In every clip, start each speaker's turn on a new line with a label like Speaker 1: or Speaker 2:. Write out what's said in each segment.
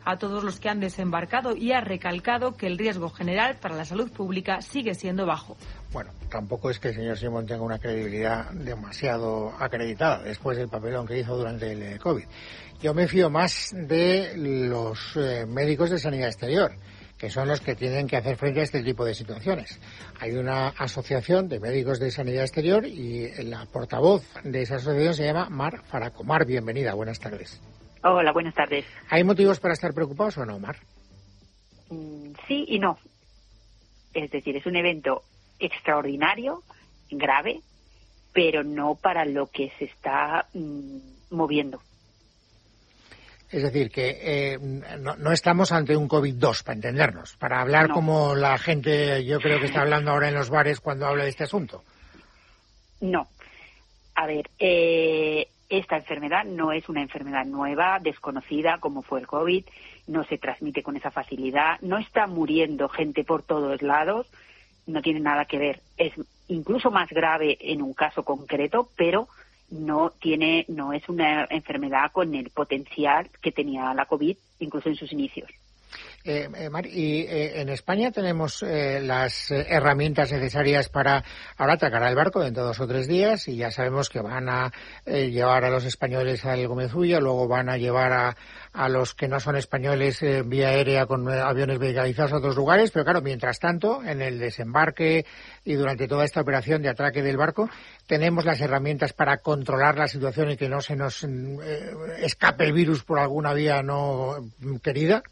Speaker 1: a todos los que han desembarcado y ha recalcado que el riesgo general para la salud pública sigue siendo bajo.
Speaker 2: Bueno, tampoco es que el señor Simón tenga una credibilidad demasiado acreditada después del papelón que hizo durante el COVID. Yo me fío más de los médicos de sanidad exterior, que son los que tienen que hacer frente a este tipo de situaciones. Hay una asociación de médicos de sanidad exterior y la portavoz de esa asociación se llama Mar Faraco. Mar, bienvenida, buenas tardes.
Speaker 3: Hola, buenas tardes.
Speaker 2: ¿Hay motivos para estar preocupados o no, Mar?
Speaker 3: Sí y no. Es decir, es un evento extraordinario, grave, pero no para lo que se está moviendo.
Speaker 2: Es decir, que no estamos ante un COVID-2, para entendernos, para hablar como la gente, yo creo que está hablando ahora en los bares cuando habla de este asunto.
Speaker 3: No. A ver, esta enfermedad no es una enfermedad nueva, desconocida, como fue el COVID, no se transmite con esa facilidad, no está muriendo gente por todos lados, no tiene nada que ver. Es incluso más grave en un caso concreto, pero no es una enfermedad con el potencial que tenía la COVID, incluso en sus inicios.
Speaker 2: Mar, y en España tenemos las herramientas necesarias para ahora atacar al barco dentro de 2 o 3 días, y ya sabemos que van a llevar a los españoles al Gómez Ulla, luego van a llevar a los que no son españoles vía aérea con aviones medicalizados a otros lugares, pero claro, mientras tanto, en el desembarque y durante toda esta operación de atraque del barco, tenemos las herramientas para controlar la situación y que no se nos escape el virus por alguna vía no querida.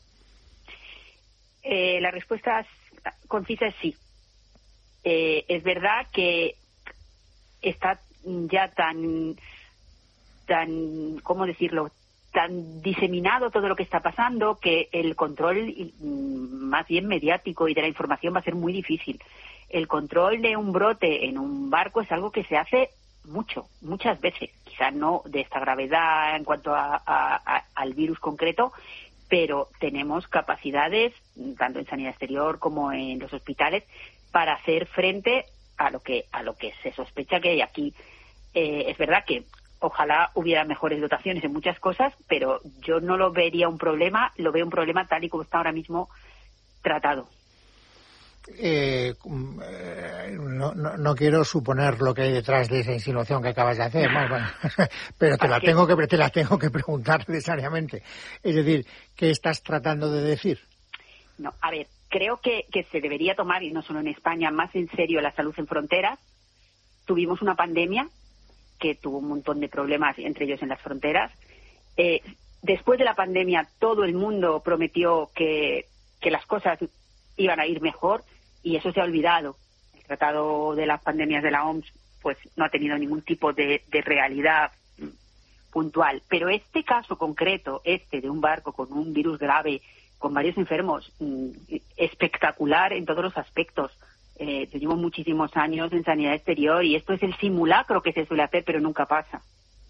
Speaker 3: La respuesta concisa es sí. Es verdad que está ya tan, ¿cómo decirlo?, tan diseminado todo lo que está pasando que el control más bien mediático y de la información va a ser muy difícil. El control de un brote en un barco es algo que se hace muchas veces. Quizá no de esta gravedad en cuanto al virus concreto, pero tenemos capacidades, tanto en sanidad exterior como en los hospitales, para hacer frente a lo que se sospecha que hay aquí. Es verdad que ojalá hubiera mejores dotaciones en muchas cosas, pero yo no lo vería un problema, lo veo un problema tal y como está ahora mismo tratado.
Speaker 2: No quiero suponer lo que hay detrás de esa insinuación que acabas de hacer, bueno, pero te la tengo que preguntar necesariamente. Es decir, ¿qué estás tratando de decir?
Speaker 3: No, a ver, creo que se debería tomar, y no solo en España, más en serio la salud en fronteras. Tuvimos una pandemia que tuvo un montón de problemas, entre ellos en las fronteras. Después de la pandemia, todo el mundo prometió que las cosas iban a ir mejor, y eso se ha olvidado. El Tratado de las Pandemias de la OMS pues no ha tenido ningún tipo de realidad puntual. Pero este caso concreto, de un barco con un virus grave, con varios enfermos, espectacular en todos los aspectos. Llevo muchísimos años en sanidad exterior y esto es el simulacro que se suele hacer, pero nunca pasa.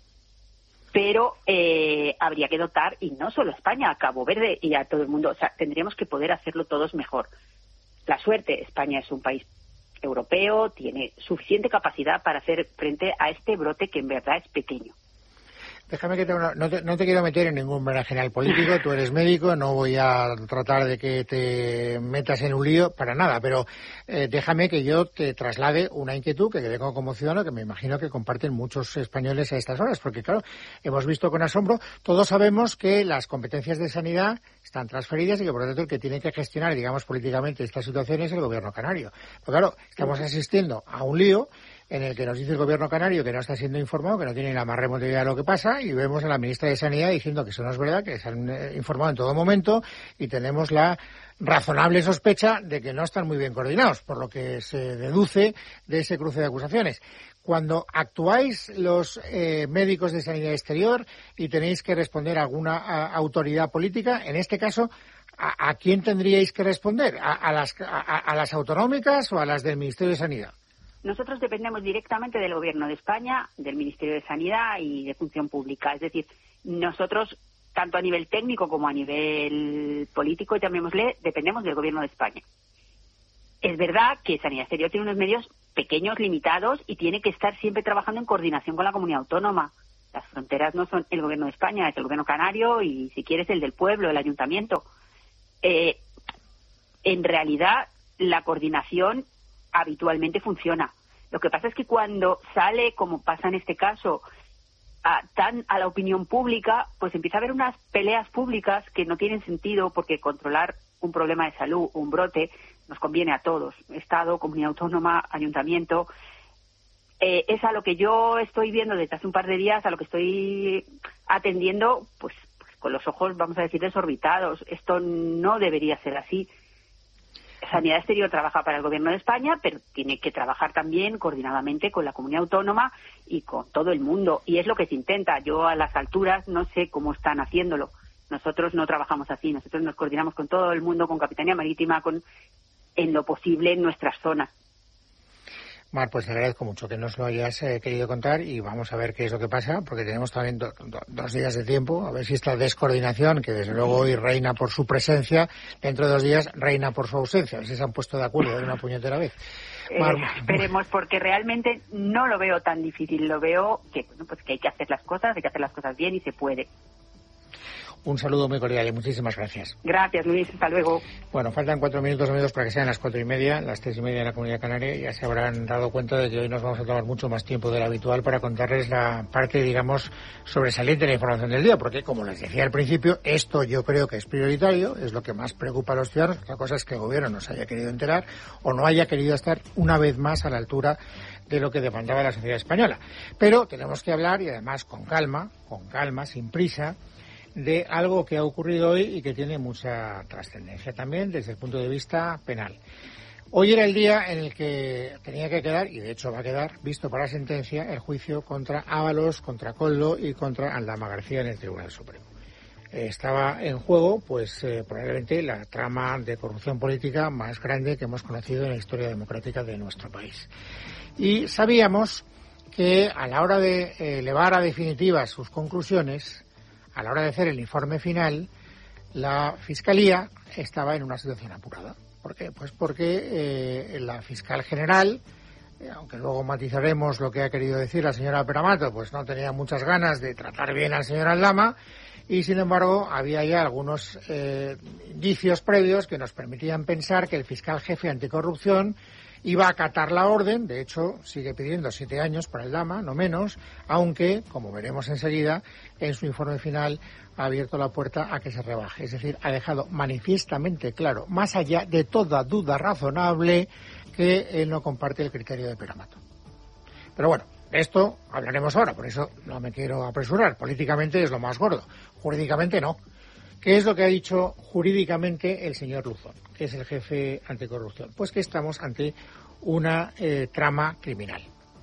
Speaker 3: Pero habría que dotar, y no solo a España, a Cabo Verde y a todo el mundo. O sea, tendríamos que poder hacerlo todos mejor. La suerte, España es un país europeo, tiene suficiente capacidad para hacer frente a este brote que en verdad es pequeño.
Speaker 2: Déjame que no te quiero meter en ningún berenjenal político, tú eres médico, no voy a tratar de que te metas en un lío para nada, pero déjame que yo te traslade una inquietud que tengo como ciudadano, que me imagino que comparten muchos españoles a estas horas, porque claro, hemos visto con asombro, todos sabemos que las competencias de sanidad están transferidas y que por lo tanto el que tiene que gestionar, digamos, políticamente esta situación es el gobierno canario. Pero claro, estamos asistiendo a un lío en el que nos dice el gobierno canario que no está siendo informado, que no tiene la más remota idea de lo que pasa, y vemos a la ministra de Sanidad diciendo que eso no es verdad, que se han informado en todo momento, y tenemos la razonable sospecha de que no están muy bien coordinados, por lo que se deduce de ese cruce de acusaciones. Cuando actuáis los médicos de sanidad exterior y tenéis que responder a alguna autoridad política, en este caso, ¿a quién tendríais que responder? ¿A las autonómicas o a las del Ministerio de Sanidad?
Speaker 3: Nosotros dependemos directamente del Gobierno de España, del Ministerio de Sanidad y de Función Pública. Es decir, nosotros, tanto a nivel técnico como a nivel político, llamémosle, dependemos del Gobierno de España. Es verdad que Sanidad Exterior tiene unos medios pequeños, limitados, y tiene que estar siempre trabajando en coordinación con la comunidad autónoma. Las fronteras no son el gobierno de España, es el gobierno canario y, si quieres, el del pueblo, el ayuntamiento. En realidad, la coordinación habitualmente funciona. Lo que pasa es que cuando sale, como pasa en este caso, a la opinión pública, pues empieza a haber unas peleas públicas que no tienen sentido, porque controlar un problema de salud, un brote, nos conviene a todos, Estado, comunidad autónoma, ayuntamiento. Es a lo que yo estoy viendo desde hace un par de días, a lo que estoy atendiendo, pues con los ojos, vamos a decir, desorbitados. Esto no debería ser así. Sanidad Exterior trabaja para el Gobierno de España, pero tiene que trabajar también coordinadamente con la comunidad autónoma y con todo el mundo. Y es lo que se intenta. Yo, a las alturas, no sé cómo están haciéndolo. Nosotros no trabajamos así. Nosotros nos coordinamos con todo el mundo, con Capitanía Marítima, en lo posible en nuestras zonas.
Speaker 2: Mar, pues te agradezco mucho que nos lo hayas querido contar y vamos a ver qué es lo que pasa, porque tenemos también 2 días de tiempo, a ver si esta descoordinación, que desde luego hoy reina por su presencia, dentro de 2 días reina por su ausencia, a ver si se han puesto de acuerdo de una puñetera vez. Mar,
Speaker 3: esperemos, porque realmente no lo veo tan difícil, lo veo que, pues que hay que hacer las cosas bien y se puede.
Speaker 2: Un saludo muy cordial y muchísimas gracias.
Speaker 3: Gracias, Luis. Hasta luego.
Speaker 2: Bueno, faltan 4 minutos o menos para que sean las 4:30, las 3:30 en la Comunidad Canaria. Ya se habrán dado cuenta de que hoy nos vamos a tomar mucho más tiempo del habitual para contarles la parte, digamos, sobresaliente de la información del día, porque, como les decía al principio, esto yo creo que es prioritario, es lo que más preocupa a los ciudadanos. Otra cosa es que el Gobierno no se haya querido enterar o no haya querido estar una vez más a la altura de lo que demandaba la sociedad española. Pero tenemos que hablar, y además con calma, sin prisa, de algo que ha ocurrido hoy y que tiene mucha trascendencia también desde el punto de vista penal. Hoy era el día en el que tenía que quedar, y de hecho va a quedar, visto para sentencia, el juicio contra Ábalos, contra Koldo y contra Aldama García en el Tribunal Supremo. Estaba en juego, pues probablemente la trama de corrupción política más grande que hemos conocido en la historia democrática de nuestro país. Y sabíamos que a la hora de elevar a definitivas sus conclusiones, a la hora de hacer el informe final, la Fiscalía estaba en una situación apurada. ¿Por qué? Pues porque la fiscal general, aunque luego matizaremos lo que ha querido decir la señora Peramato, pues no tenía muchas ganas de tratar bien al señor Aldama, y sin embargo había ya algunos indicios previos que nos permitían pensar que el fiscal jefe anticorrupción iba a acatar la orden. De hecho, sigue pidiendo 7 años para Aldama, no menos, aunque, como veremos enseguida, en su informe final ha abierto la puerta a que se rebaje. Es decir, ha dejado manifiestamente claro, más allá de toda duda razonable, que él no comparte el criterio de Peramato. Pero bueno, de esto hablaremos ahora, por eso no me quiero apresurar. Políticamente es lo más gordo, jurídicamente no. ¿Qué es lo que ha dicho jurídicamente el señor Luzón, que es el jefe anticorrupción? Pues que estamos ante una trama criminal,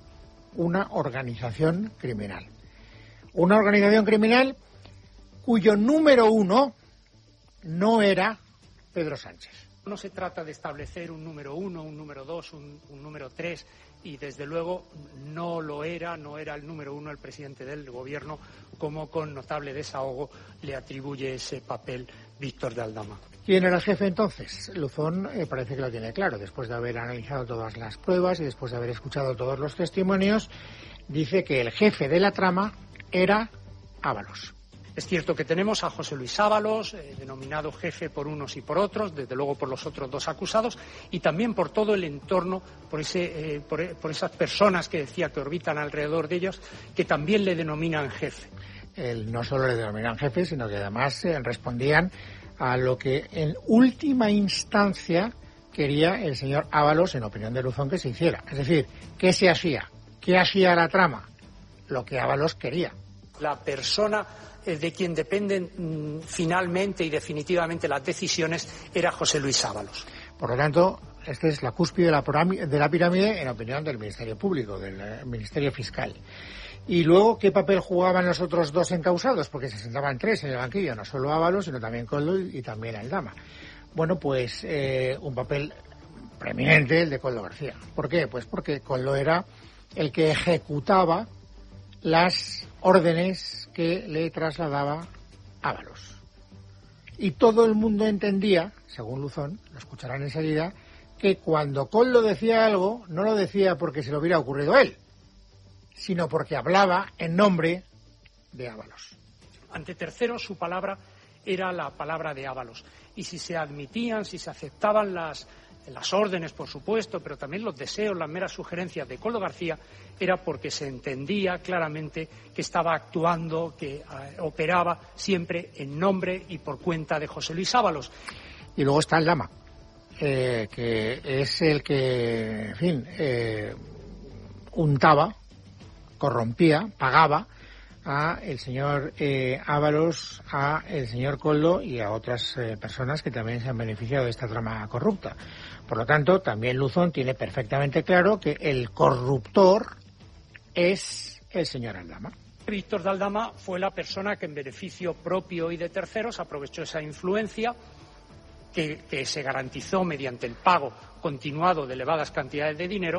Speaker 2: una organización criminal. Una organización criminal cuyo número 1 no era Pedro Sánchez.
Speaker 4: No se trata de establecer un número 1, un número 2, un número 3, y desde luego no era el número 1 el presidente del Gobierno, como con notable desahogo le atribuye ese papel Víctor de Aldama.
Speaker 2: ¿Quién era el jefe entonces? Luzón parece que lo tiene claro. Después de haber analizado todas las pruebas y después de haber escuchado todos los testimonios, dice que el jefe de la trama era Ábalos.
Speaker 4: Es cierto que tenemos a José Luis Ábalos, denominado jefe por unos y por otros, desde luego por los otros 2 acusados, y también por todo el entorno, por esas personas que decía que orbitan alrededor de ellos, que también le denominan jefe.
Speaker 2: No solo le denominan jefe, sino que además respondían a lo que en última instancia quería el señor Ábalos, en opinión de Luzón, que se hiciera. Es decir, ¿qué se hacía? ¿Qué hacía la trama? Lo que Ábalos quería.
Speaker 4: La persona de quien dependen finalmente y definitivamente las decisiones era José Luis Ábalos.
Speaker 2: Por lo tanto, esta es la cúspide de la pirámide en opinión del Ministerio Público, del Ministerio Fiscal. Y luego, ¿qué papel jugaban los otros 2 encausados? Porque se sentaban 3 en el banquillo, no solo Ábalos, sino también Koldo y también Aldama. Bueno, pues un papel preeminente el de Koldo García. ¿Por qué? Pues porque Koldo era el que ejecutaba las órdenes que le trasladaba Ábalos. Y todo el mundo entendía, según Luzón, lo escucharán enseguida, que cuando Koldo decía algo, no lo decía porque se le hubiera ocurrido a él, sino porque hablaba en nombre de Ábalos.
Speaker 4: Ante terceros, su palabra era la palabra de Ábalos. Y si se admitían, si se aceptaban las órdenes, por supuesto, pero también los deseos, las meras sugerencias de Koldo García, era porque se entendía claramente que estaba actuando, que operaba siempre en nombre y por cuenta de José Luis Ábalos.
Speaker 2: Y luego está Aldama, que es el que, en fin, untaba, corrompía, pagaba a el señor Ábalos, a el señor Koldo y a otras personas que también se han beneficiado de esta trama corrupta. Por lo tanto, también Luzón tiene perfectamente claro que el corruptor es el señor Aldama.
Speaker 4: Víctor de Aldama fue la persona que en beneficio propio y de terceros aprovechó esa influencia que se garantizó mediante el pago continuado de elevadas cantidades de dinero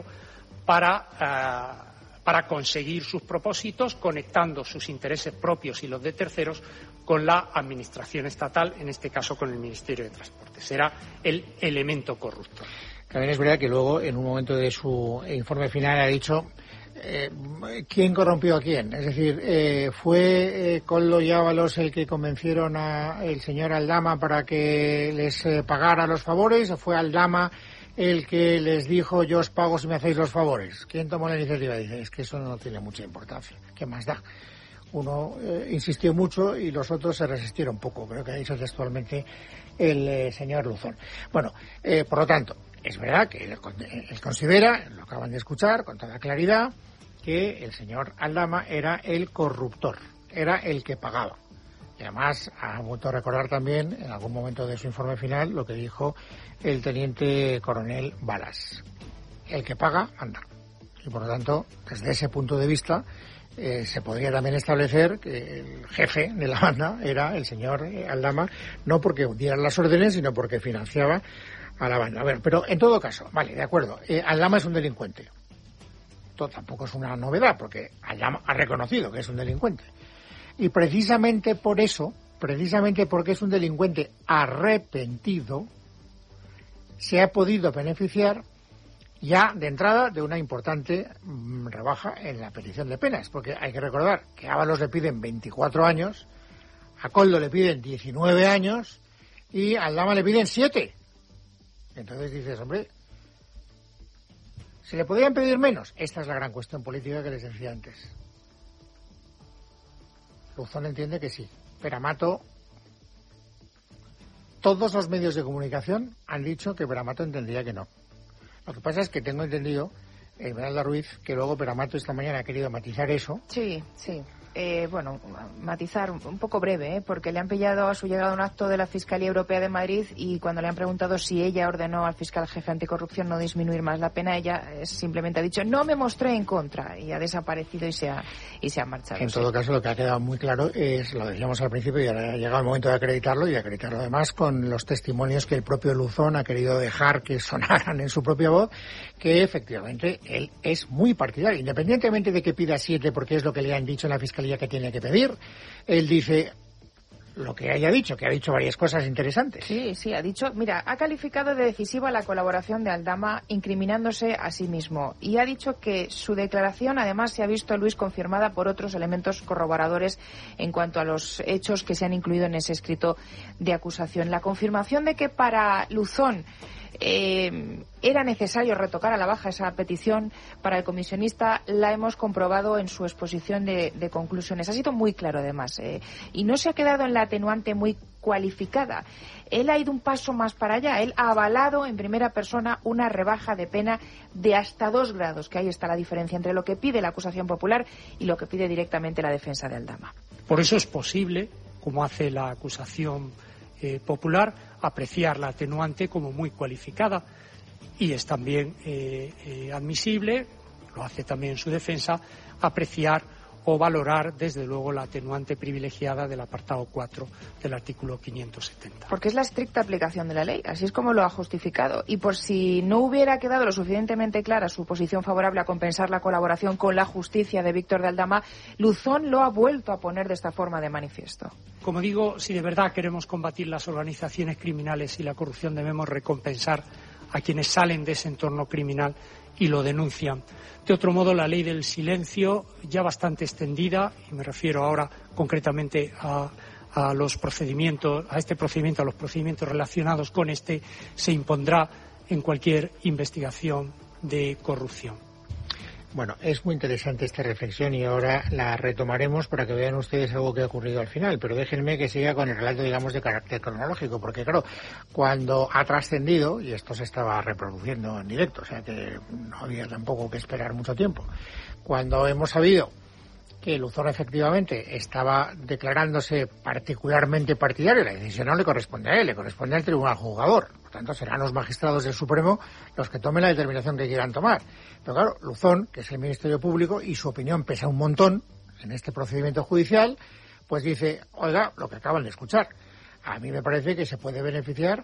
Speaker 4: para conseguir sus propósitos, conectando sus intereses propios y los de terceros con la administración estatal, en este caso con el Ministerio de Transportes. Era el elemento corrupto.
Speaker 2: También es verdad que luego, en un momento de su informe final, ha dicho quién corrompió a quién. Es decir, ¿fue Koldo y Ábalos el que convencieron al señor Aldama para que les pagara los favores, o fue Aldama el que les dijo yo os pago si me hacéis los favores? ¿Quién tomó la iniciativa? Dice, es que eso no tiene mucha importancia. ¿Qué más da? Uno insistió mucho y los otros se resistieron poco, creo que ha dicho textualmente el señor Luzón. Bueno, por lo tanto, es verdad que él considera, lo acaban de escuchar con toda claridad, que el señor Aldama era el corruptor, era el que pagaba. Y además ha vuelto a recordar también, en algún momento de su informe final, lo que dijo el teniente coronel Balas. El que paga, manda. Y por lo tanto, desde ese punto de vista, se podría también establecer que el jefe de la banda era el señor Aldama, no porque diera las órdenes, sino porque financiaba a la banda. A ver, pero en todo caso, vale, de acuerdo, Aldama es un delincuente. Esto tampoco es una novedad, porque Aldama ha reconocido que es un delincuente. Y precisamente por eso, precisamente porque es un delincuente arrepentido, se ha podido beneficiar ya de entrada de una importante rebaja en la petición de penas, porque hay que recordar que a Ábalos le piden 24 años, a Koldo le piden 19 años y a Aldama le piden 7. Entonces dices, hombre, ¿se le podrían pedir menos? Esta es la gran cuestión política que les decía antes. Luzón entiende que sí, pero Amato, todos los medios de comunicación han dicho que Beramato entendía que no. Lo que pasa es que tengo entendido, Esmeralda Ruiz, que luego Beramato esta mañana ha querido matizar eso.
Speaker 5: Sí. Bueno, matizar un poco breve, porque le han pillado a su llegada un acto de la Fiscalía Europea de Madrid y cuando le han preguntado si ella ordenó al fiscal jefe anticorrupción no disminuir más la pena, ella simplemente ha dicho no me mostré en contra y ha desaparecido y se ha marchado.
Speaker 2: En todo caso, lo que ha quedado muy claro es, lo decíamos al principio y ahora ha llegado el momento de acreditarlo y acreditarlo además con los testimonios que el propio Luzón ha querido dejar que sonaran en su propia voz, que efectivamente él es muy partidario, independientemente de que pida 7 porque es lo que le han dicho en la Fiscalía que tiene que pedir. Él dice lo que haya dicho, que ha dicho varias cosas interesantes.
Speaker 5: Sí, ha dicho, mira, ha calificado de decisiva la colaboración de Aldama incriminándose a sí mismo y ha dicho que su declaración además se ha visto, Luis, confirmada por otros elementos corroboradores en cuanto a los hechos que se han incluido en ese escrito de acusación. La confirmación de que para Luzón era necesario retocar a la baja esa petición para el comisionista la hemos comprobado en su exposición de conclusiones. Ha sido muy claro además y no se ha quedado en la atenuante muy cualificada. Él ha ido un paso más para allá. Él ha avalado en primera persona una rebaja de pena de hasta 2 grados, que ahí está la diferencia entre lo que pide la acusación popular y lo que pide directamente la defensa de Aldama.
Speaker 4: Por eso es posible, como hace la acusación popular, apreciar la atenuante como muy cualificada y es también admisible, lo hace también su defensa, apreciar o valorar desde luego la atenuante privilegiada del apartado 4 del artículo 570.
Speaker 5: Porque es la estricta aplicación de la ley, así es como lo ha justificado. Y por si no hubiera quedado lo suficientemente clara su posición favorable a compensar la colaboración con la justicia de Víctor de Aldama, Luzón lo ha vuelto a poner de esta forma de manifiesto.
Speaker 4: Como digo, si de verdad queremos combatir las organizaciones criminales y la corrupción, debemos recompensar a quienes salen de ese entorno criminal y lo denuncian. De otro modo, la ley del silencio, ya bastante extendida, y me refiero ahora concretamente a los procedimientos, a este procedimiento, a los procedimientos relacionados con este, se impondrá en cualquier investigación de corrupción.
Speaker 2: Bueno, es muy interesante esta reflexión y ahora la retomaremos para que vean ustedes algo que ha ocurrido al final, pero déjenme que siga con el relato, digamos, de carácter cronológico, porque claro, cuando ha trascendido, y esto se estaba reproduciendo en directo, o sea que no había tampoco que esperar mucho tiempo, cuando hemos sabido que Luzón efectivamente estaba declarándose particularmente partidario, la decisión no le corresponde a él, le corresponde al tribunal juzgador. Por tanto, serán los magistrados del Supremo los que tomen la determinación que quieran tomar. Pero claro, Luzón, que es el Ministerio Público, y su opinión pesa un montón en este procedimiento judicial, pues dice, oiga, lo que acaban de escuchar, a mí me parece que se puede beneficiar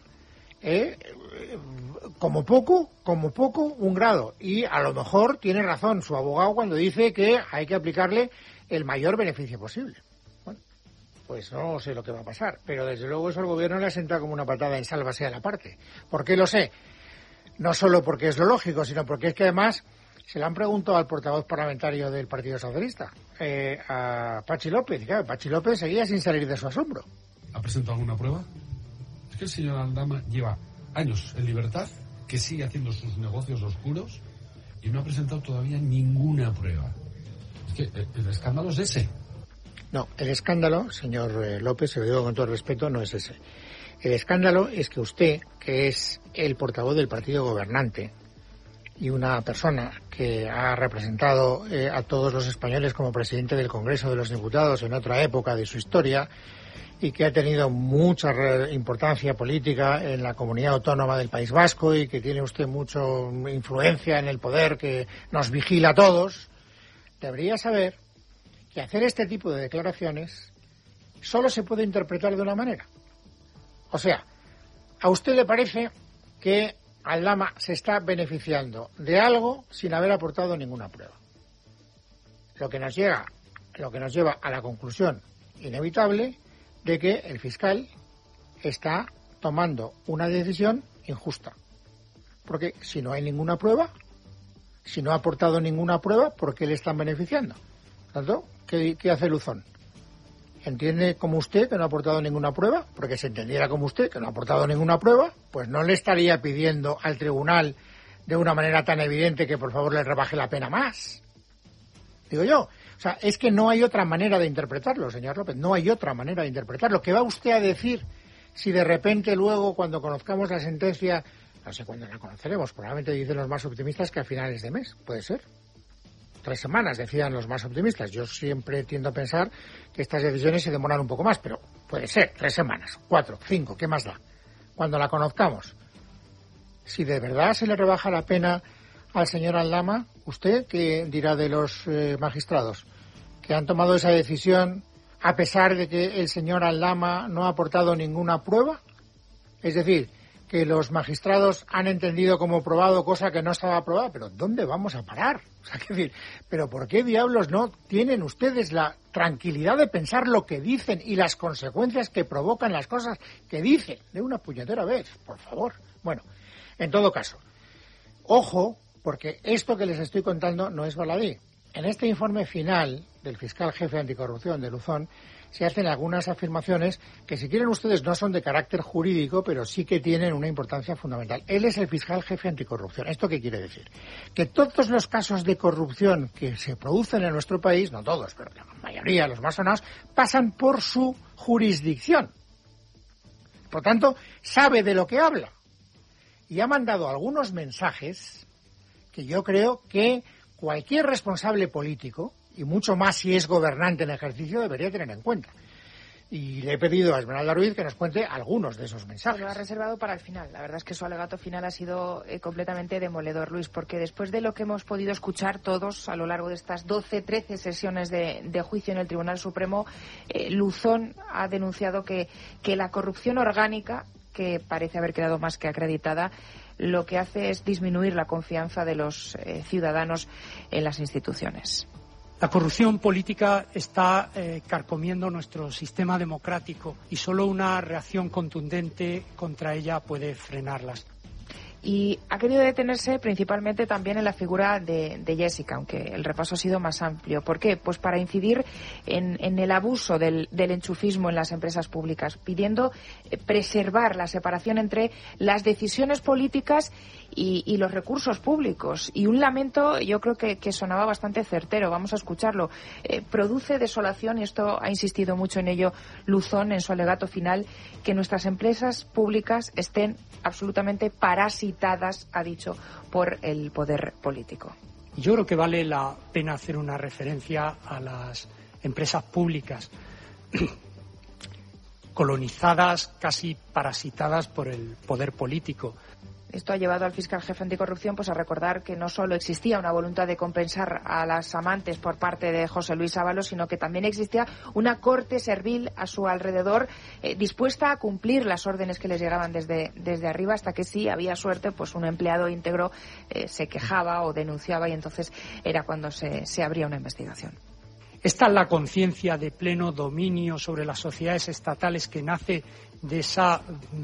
Speaker 2: como poco, un grado. Y a lo mejor tiene razón su abogado cuando dice que hay que aplicarle el mayor beneficio posible. Bueno, pues no sé lo que va a pasar, pero desde luego eso al gobierno le ha sentado como una patada en sálvase a la parte. ¿Por qué lo sé? No solo porque es lo lógico, sino porque es que además se le han preguntado al portavoz parlamentario del Partido Socialista, a Pachi López, y claro, Pachi López seguía sin salir de su asombro.
Speaker 6: ¿Ha presentado alguna prueba? Es que el señor Aldama lleva años en libertad, que sigue haciendo sus negocios oscuros y no ha presentado todavía ninguna prueba. Es que el escándalo es ese.
Speaker 2: No, el escándalo, señor López, se lo digo con todo respeto, no es ese. El escándalo es que usted, que es el portavoz del partido gobernante y una persona que ha representado a todos los españoles como presidente del Congreso de los Diputados en otra época de su historia y que ha tenido mucha importancia política en la comunidad autónoma del País Vasco y que tiene usted mucha influencia en el poder que nos vigila a todos, debería saber que hacer este tipo de declaraciones solo se puede interpretar de una manera. O sea, ¿a usted le parece que Aldama se está beneficiando de algo sin haber aportado ninguna prueba? Lo que nos lleva a la conclusión inevitable de que el fiscal está tomando una decisión injusta. Porque si no hay ninguna prueba, si no ha aportado ninguna prueba, ¿por qué le están beneficiando? Por tanto, ¿qué hace Luzón? ¿Entiende como usted que no ha aportado ninguna prueba? Porque si entendiera como usted que no ha aportado ninguna prueba, pues no le estaría pidiendo al tribunal de una manera tan evidente que por favor le rebaje la pena más. Digo yo. O sea, es que no hay otra manera de interpretarlo, señor López, no hay otra manera de interpretarlo. ¿Qué va usted a decir si de repente luego, cuando conozcamos la sentencia, no sé cuándo la conoceremos, probablemente dicen los más optimistas que a finales de mes, puede ser? 3 semanas, decían los más optimistas. Yo siempre tiendo a pensar que estas decisiones se demoran un poco más, pero puede ser 3 semanas, 4, 5, ¿qué más da? Cuando la conozcamos. Si de verdad se le rebaja la pena al señor Aldama, ¿usted qué dirá de los magistrados que han tomado esa decisión a pesar de que el señor Aldama no ha aportado ninguna prueba? Es decir, que los magistrados han entendido como probado cosa que no estaba probada. ¿Pero dónde vamos a parar? O sea, ¿qué decir? ¿Pero por qué diablos no tienen ustedes la tranquilidad de pensar lo que dicen y las consecuencias que provocan las cosas que dicen? De una puñetera vez, por favor. Bueno, en todo caso, ojo, porque esto que les estoy contando no es baladí. En este informe final del fiscal jefe anticorrupción de Luzón se hacen algunas afirmaciones que, si quieren ustedes, no son de carácter jurídico, pero sí que tienen una importancia fundamental. Él es el fiscal jefe anticorrupción. ¿Esto qué quiere decir? Que todos los casos de corrupción que se producen en nuestro país, no todos, pero la mayoría, los más sonados, pasan por su jurisdicción. Por tanto, sabe de lo que habla. Y ha mandado algunos mensajes que yo creo que cualquier responsable político, y mucho más si es gobernante en ejercicio, debería tener en cuenta. Y le he pedido a Esmeralda Ruiz que nos cuente algunos de esos mensajes.
Speaker 5: Lo ha reservado para el final. La verdad es que su alegato final ha sido completamente demoledor, Luis, porque después de lo que hemos podido escuchar todos a lo largo de estas 13 sesiones de juicio en el Tribunal Supremo, Luzón ha denunciado que la corrupción orgánica, que parece haber quedado más que acreditada, lo que hace es disminuir la confianza de los ciudadanos en las instituciones.
Speaker 4: La corrupción política está carcomiendo nuestro sistema democrático y solo una reacción contundente contra ella puede frenarlas.
Speaker 5: Y ha querido detenerse principalmente también en la figura de Jessica, aunque el repaso ha sido más amplio. ¿Por qué? Pues para incidir en el abuso del enchufismo en las empresas públicas, pidiendo preservar la separación entre las decisiones políticas y los recursos públicos. Y un lamento, yo creo que sonaba bastante certero, vamos a escucharlo. Produce desolación, y esto ha insistido mucho en ello Luzón en su alegato final, que nuestras empresas públicas estén absolutamente parasitadas, ha dicho, por el poder político.
Speaker 4: Yo creo que vale la pena hacer una referencia a las empresas públicas colonizadas, casi parasitadas por el poder político.
Speaker 5: Esto ha llevado al fiscal jefe anticorrupción pues a recordar que no solo existía una voluntad de compensar a las amantes por parte de José Luis Ábalos, sino que también existía una corte servil a su alrededor, dispuesta a cumplir las órdenes que les llegaban desde arriba, hasta que si había suerte, pues un empleado íntegro se quejaba o denunciaba, y entonces era cuando se abría una investigación.
Speaker 4: Esta es la conciencia de pleno dominio sobre las sociedades estatales que nace de esa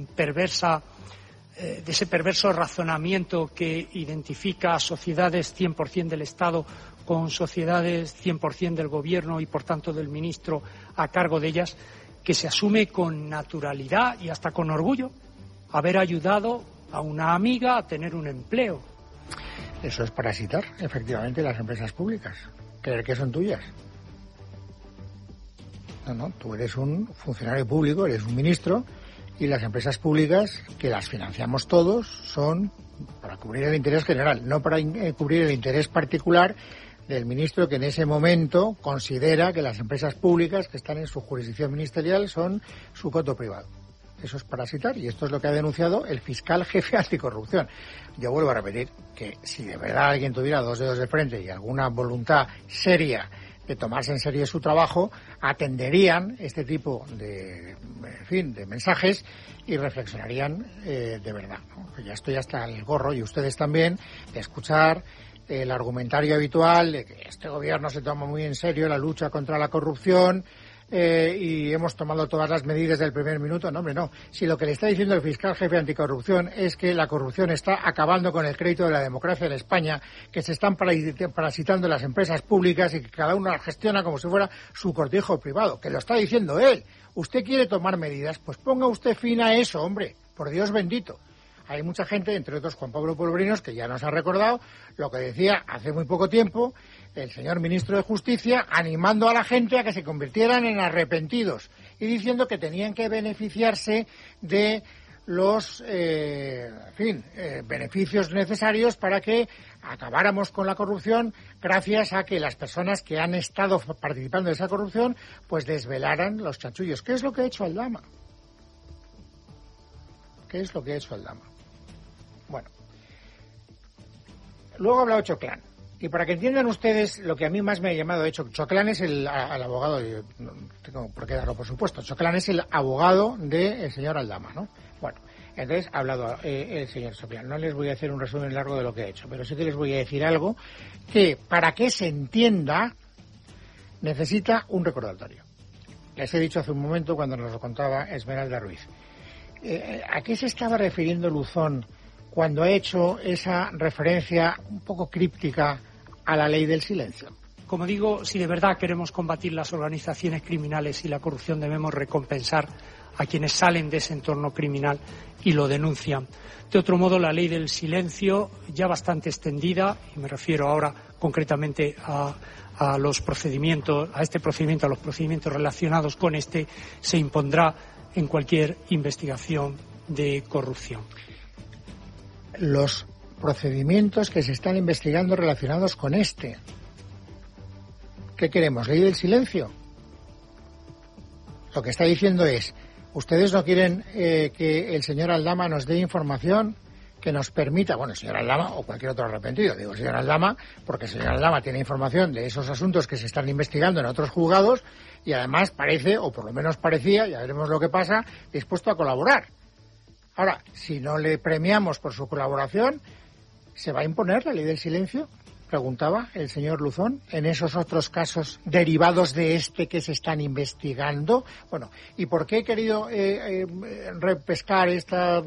Speaker 4: de ese perverso razonamiento que identifica a sociedades 100% del Estado con sociedades 100% del Gobierno y, por tanto, del ministro a cargo de ellas, que se asume con naturalidad y hasta con orgullo haber ayudado a una amiga a tener un empleo.
Speaker 2: Eso es parasitar, efectivamente, las empresas públicas. Creer que son tuyas. No, tú eres un funcionario público, eres un ministro, y las empresas públicas, que las financiamos todos, son para cubrir el interés general, no para cubrir el interés particular del ministro, que en ese momento considera que las empresas públicas que están en su jurisdicción ministerial son su coto privado. Eso es parasitar, y esto es lo que ha denunciado el fiscal jefe anticorrupción. Yo vuelvo a repetir que si de verdad alguien tuviera dos dedos de frente y alguna voluntad seria de tomarse en serio su trabajo, atenderían este tipo de mensajes y reflexionarían de verdad, ¿no? Ya estoy hasta el gorro, y ustedes también, de escuchar el argumentario habitual de que este gobierno se toma muy en serio la lucha contra la corrupción, y hemos tomado todas las medidas del primer minuto. No, hombre, no. Si lo que le está diciendo el fiscal jefe anticorrupción es que la corrupción está acabando con el crédito de la democracia en España, que se están parasitando las empresas públicas y que cada una las gestiona como si fuera su cortijo privado, que lo está diciendo él. Usted quiere tomar medidas, pues ponga usted fin a eso, hombre, por Dios bendito. Hay mucha gente, entre otros Juan Pablo Polvorinos, que ya nos ha recordado lo que decía hace muy poco tiempo el señor ministro de Justicia, animando a la gente a que se convirtieran en arrepentidos y diciendo que tenían que beneficiarse de los beneficios necesarios para que acabáramos con la corrupción, gracias a que las personas que han estado participando de esa corrupción pues desvelaran los chanchullos. ¿Qué es lo que ha hecho Aldama? ¿Qué es lo que ha hecho Aldama? Bueno, luego ha hablado Choclán. Y para que entiendan ustedes lo que a mí más me ha llamado, de hecho, Choclán es el abogado, yo no tengo por qué darlo por supuesto, Choclán es el abogado del señor Aldama, ¿no? Bueno, entonces ha hablado el señor Choclán. No les voy a hacer un resumen largo de lo que ha hecho, pero sí que les voy a decir algo que, para que se entienda, necesita un recordatorio. Les he dicho hace un momento cuando nos lo contaba Esmeralda Ruiz. ¿A qué se estaba refiriendo Luzón cuando ha hecho esa referencia un poco críptica a la ley del silencio?
Speaker 4: Como digo, si de verdad queremos combatir las organizaciones criminales y la corrupción, debemos recompensar a quienes salen de ese entorno criminal y lo denuncian. De otro modo, la ley del silencio, ya bastante extendida, y me refiero ahora concretamente a los procedimientos, a este procedimiento, a los procedimientos relacionados con este, se impondrá en cualquier investigación de corrupción.
Speaker 2: Los procedimientos que se están investigando relacionados con este. ¿Qué queremos? ¿Ley del silencio? Lo que está diciendo es, ustedes no quieren que el señor Aldama nos dé información que nos permita, bueno, el señor Aldama o cualquier otro arrepentido, digo el señor Aldama, porque el señor Aldama tiene información de esos asuntos que se están investigando en otros juzgados y además parece, o por lo menos parecía, ya veremos lo que pasa, dispuesto a colaborar. Ahora, si no le premiamos por su colaboración, ¿se va a imponer la ley del silencio? Preguntaba el señor Luzón, en esos otros casos derivados de este que se están investigando. Bueno, ¿y por qué he querido repescar esta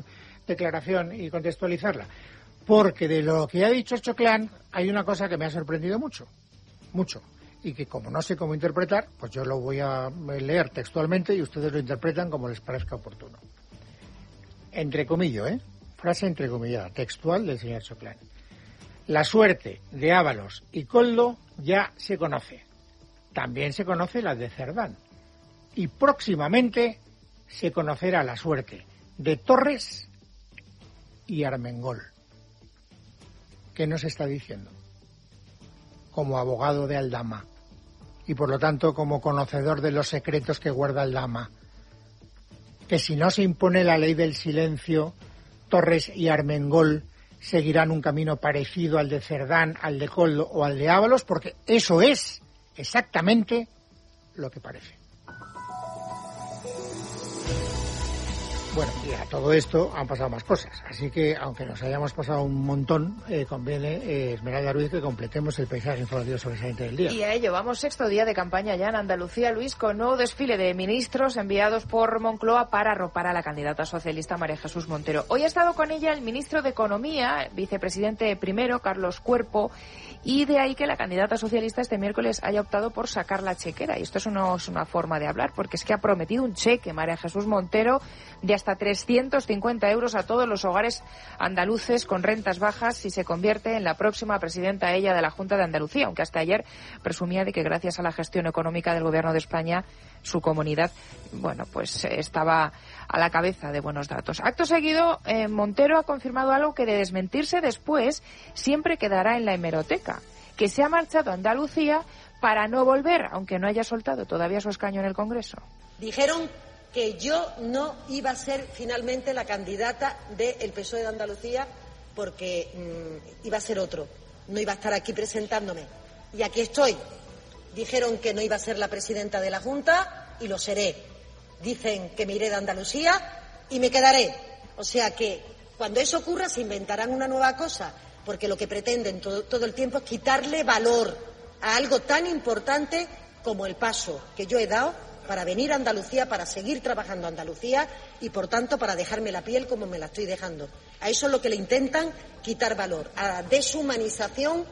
Speaker 2: declaración y contextualizarla? Porque de lo que ha dicho Choclán hay una cosa que me ha sorprendido mucho, y que como no sé cómo interpretar, pues yo lo voy a leer textualmente y ustedes lo interpretan como les parezca oportuno. Entrecomillo, frase entrecomillada, textual del señor Choclán. La suerte de Ábalos y Koldo ya se conoce. También se conoce la de Cerdán. Y próximamente se conocerá la suerte de Torres y Armengol. ¿Qué nos está diciendo? Como abogado de Aldama y por lo tanto como conocedor de los secretos que guarda Aldama, que si no se impone la ley del silencio, Torres y Armengol seguirán un camino parecido al de Cerdán, al de Koldo o al de Ábalos, porque eso es exactamente lo que parece. Bueno, y a todo esto han pasado más cosas, así que aunque nos hayamos pasado un montón, conviene, Esmeralda Ruiz, que completemos el paisaje informativo sobresaliente del día.
Speaker 5: Y a ello vamos, sexto día de campaña ya en Andalucía, Luis, con nuevo desfile de ministros enviados por Moncloa para arropar a la candidata socialista María Jesús Montero. Hoy ha estado con ella el ministro de Economía, vicepresidente primero, Carlos Cuerpo, y de ahí que la candidata socialista este miércoles haya optado por sacar la chequera. Y esto no es una forma de hablar, porque es que ha prometido un cheque, María Jesús Montero, de hasta 350 euros a todos los hogares andaluces con rentas bajas si se convierte en la próxima presidenta ella de la Junta de Andalucía, aunque hasta ayer presumía de que gracias a la gestión económica del Gobierno de España su comunidad, pues estaba a la cabeza de buenos datos. Acto seguido, Montero ha confirmado algo que de desmentirse después siempre quedará en la hemeroteca, que se ha marchado a Andalucía para no volver, aunque no haya soltado todavía su escaño en el Congreso.
Speaker 7: Dijeron que yo no iba a ser finalmente la candidata del PSOE de Andalucía porque iba a ser otro, no iba a estar aquí presentándome. Y aquí estoy. Dijeron que no iba a ser la presidenta de la Junta y lo seré. Dicen que me iré de Andalucía y me quedaré. O sea que cuando eso ocurra se inventarán una nueva cosa, porque lo que pretenden todo el tiempo es quitarle valor a algo tan importante como el paso que yo he dado para venir a Andalucía, para seguir trabajando a Andalucía y, por tanto, para dejarme la piel como me la estoy dejando. A eso es lo que le intentan quitar valor, a la deshumanización